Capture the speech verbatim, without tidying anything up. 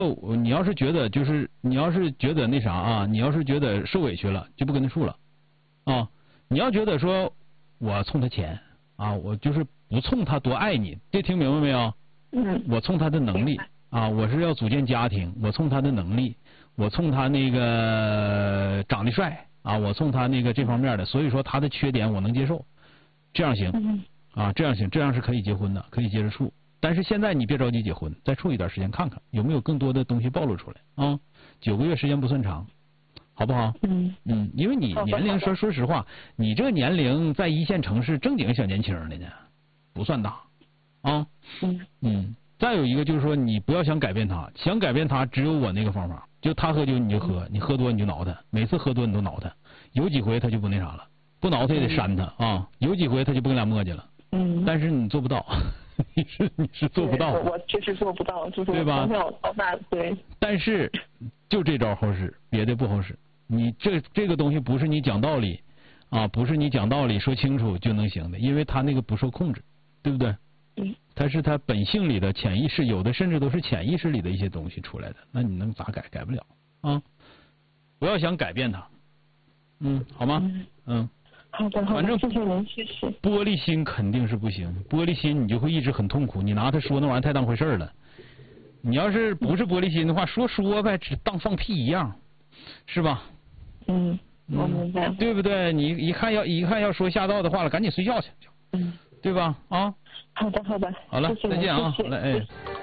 哦，你要是觉得就是你要是觉得那啥啊，你要是觉得受委屈了，就不跟他处了啊。你要觉得说我冲他钱啊，我就是不冲他多爱你，这听明白没有？ 嗯。 我冲他的能力啊，我是要组建家庭，我冲他的能力，我冲他那个长得帅啊，我冲他那个这方面的，所以说他的缺点我能接受，这样行啊，这样行，这样是可以结婚的，可以接着处。但是现在你别着急结婚，再处一段时间看看有没有更多的东西暴露出来啊。九个月时间不算长，好不好？ 嗯嗯，因为你年龄说说实话，你这个年龄在一线城市正经小年轻的呢，不算大啊。 嗯嗯，再有一个就是说，你不要想改变他，想改变他只有我那个方法，就他喝酒你就喝，你喝多你就挠他，每次喝多你都挠他，有几回他就不那啥了，不挠他也得扇他啊，有几回他就不跟俩磨叽了。 嗯， 但是你做不到，你是你是做不到， 我确实做不到，就是对吧？ 从小到大对。 但是就这招好使，别的不好使。你这这个东西不是你讲道理啊，不是你讲道理说清楚就能行的，因为他那个不受控制，对不对？ 嗯。 它是他本性里的潜意识，有的甚至都是潜意识里的一些东西出来的，那你能咋改？改不了啊！不要想改变它，嗯，好吗？ 嗯。 嗯好的，好的， 反正谢谢您，谢谢。 玻璃心肯定是不行，玻璃心你就会一直很痛苦，你拿他说那玩意儿太当回事了。你要是不是玻璃心的话，说说呗，只当放屁一样，是吧？ 嗯，我明白。 嗯、对不对？你一看要一看要说下道的话了，赶紧睡觉去。 嗯， 对吧？啊。 好的，好的。 好了，再见啊！ 谢谢好嘞，哎。